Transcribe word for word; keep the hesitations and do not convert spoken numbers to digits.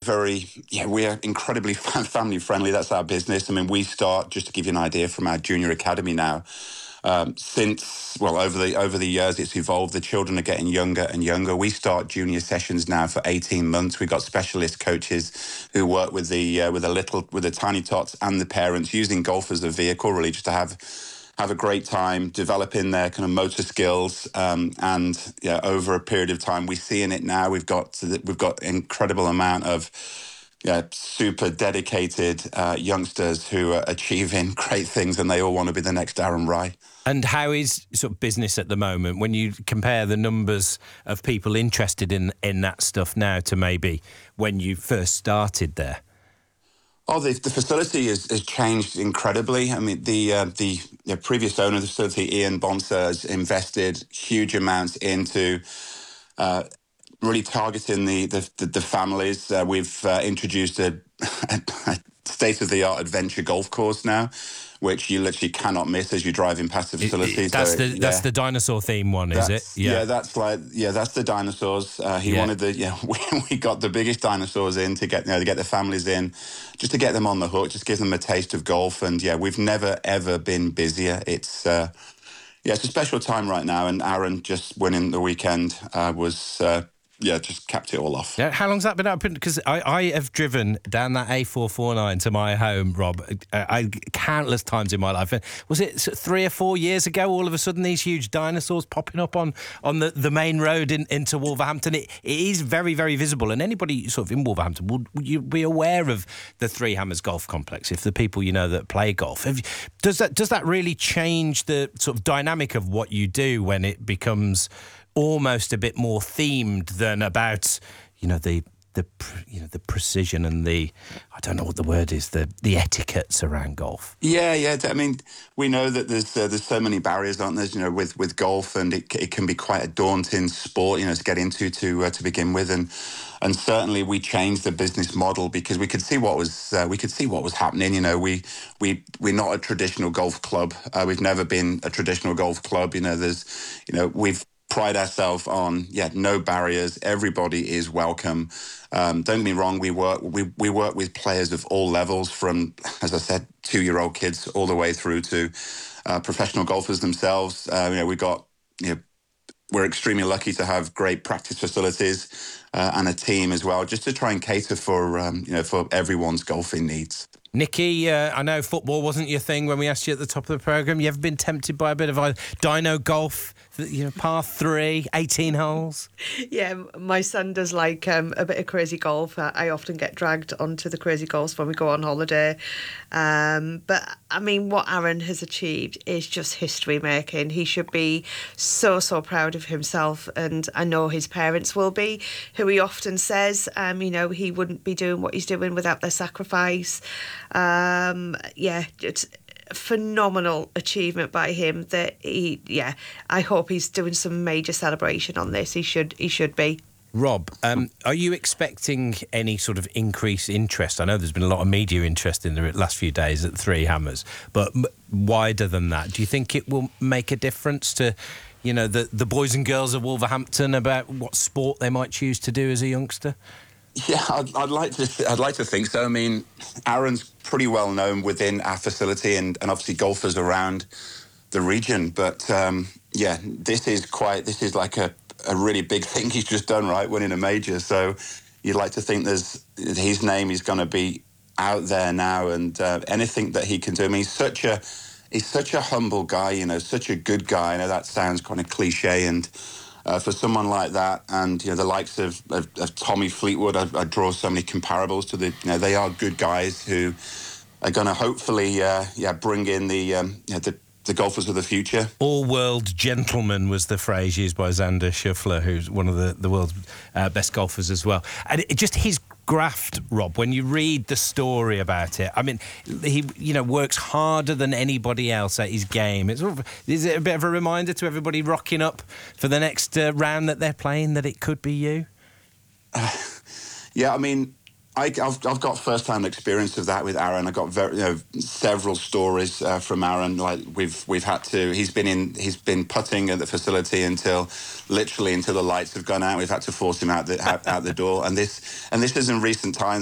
very, yeah, we're incredibly family friendly. That's our business. I mean, we start, just to give you an idea, from our junior academy now. Um, since, well, over the over the years, it's evolved. The children are getting younger and younger. We start junior sessions now for eighteen months. We've got specialist coaches who work with the uh, with the little, with the tiny tots and the parents, using golf as a vehicle, really, just to have have a great time developing their kind of motor skills. Um, and yeah, over a period of time, we see in it now. We've got we've got incredible amount of yeah, super dedicated uh, youngsters who are achieving great things, and they all want to be the next Darren Rai. And how is sort of business at the moment when you compare the numbers of people interested in, in that stuff now to maybe when you first started there? Oh, the, the facility has, has changed incredibly. I mean, the uh, the, the previous owner of the facility, Ian Bonser, has invested huge amounts into uh, really targeting the the, the, the families. Uh, we've uh, introduced a, a state-of-the-art adventure golf course now, which you literally cannot miss as you drive in past the facility. That's so, the yeah. that's the dinosaur theme one, is That's, it? Yeah. yeah, that's like yeah, that's the dinosaurs. Uh, he Yeah. wanted the yeah, we, we got the biggest dinosaurs in to get you know to get the families in, just to get them on the hook, just give them a taste of golf. And yeah, we've never ever been busier. It's uh, yeah, it's a special time right now. And Aaron just winning the weekend uh, was. Uh, Yeah, just capped it all off. Yeah, how long's that been open? Because I, I have driven down that A four forty-nine to my home, Rob, uh, I, countless times in my life. Was it three or four years ago, all of a sudden, these huge dinosaurs popping up on, on the, the main road in, into Wolverhampton? It, it is very, very visible. And anybody sort of in Wolverhampton will, will be aware of the Three Hammers Golf Complex, if the people you know that play golf. Have you, does that does that really change the sort of dynamic of what you do when it becomes almost a bit more themed than about, you know, the the you know the precision and the, I don't know what the word is, the the etiquettes around golf? Yeah, yeah. I mean, we know that there's uh, there's so many barriers, aren't there? You know, with, with golf, and it it can be quite a daunting sport, you know, to get into to uh, to begin with, and and certainly we changed the business model because we could see what was uh, we could see what was happening. You know, we we we're not a traditional golf club. Uh, we've never been a traditional golf club. You know, there's you know we've pride ourselves on, yeah, no barriers. Everybody is welcome. Um, don't get me wrong, we work we, we work with players of all levels, from, as I said, two-year-old kids all the way through to uh, professional golfers themselves. Uh, you know, we got, you know, we're extremely lucky to have great practice facilities uh, and a team as well, just to try and cater for, um, you know, for everyone's golfing needs. Nicky, uh, I know football wasn't your thing when we asked you at the top of the programme. You ever been tempted by a bit of a dino golf, you know, par three, eighteen holes? Yeah, my son does like um, a bit of crazy golf. I often get dragged onto the crazy golfs when we go on holiday. Um, but, I mean, what Aaron has achieved is just history making. He should be so, so proud of himself, and I know his parents will be, who he often says, um, you know, he wouldn't be doing what he's doing without their sacrifice. Um, yeah, it's a phenomenal achievement by him that he, yeah, I hope he's doing some major celebration on this. He should, he should be. Rob, um, are you expecting any sort of increased interest? I know there's been a lot of media interest in the last few days at Three Hammers, but m- wider than that, do you think it will make a difference to, you know, the, the boys and girls of Wolverhampton about what sport they might choose to do as a youngster? Yeah, I'd, I'd like to. Th- I'd like to think so. I mean, Aaron's pretty well known within our facility, and, and obviously golfers around the region. But um, yeah, this is quite. This is like a, a really big thing he's just done, right? Winning a major. So you'd like to think there's his name is going to be out there now, and uh, anything that he can do. I mean, he's such a he's such a humble guy. You know, such a good guy. I know that sounds kind of cliche, and. Uh, for someone like that, and you know the likes of, of, of Tommy Fleetwood, I, I draw so many comparables to the. You know, they are good guys who are going to hopefully, uh, yeah, bring in the, um, you know, the the golfers of the future. All-world gentleman was the phrase used by Xander Schauffele, who's one of the the world's uh, best golfers as well. And it, just his graft, Rob, when you read the story about it, I mean, he, you know, works harder than anybody else at his game. It's sort of, is it a bit of a reminder to everybody rocking up for the next uh, round that they're playing that it could be you? Uh, yeah, I mean, I, I've, I've got first-hand experience of that with Aaron. I got very, you know, several stories uh, from Aaron. Like we've we've had to. He's been in. He's been putting at the facility until literally until the lights have gone out. We've had to force him out the out, out the door. And this and this is in recent times.